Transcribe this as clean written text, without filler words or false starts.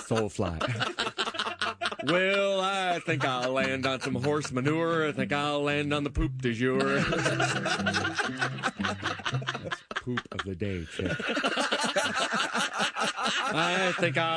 Soulfly. Well, I think I'll land on some horse manure. I think I'll land on the poop du jour. That's poop of the day, Chick. I think I'll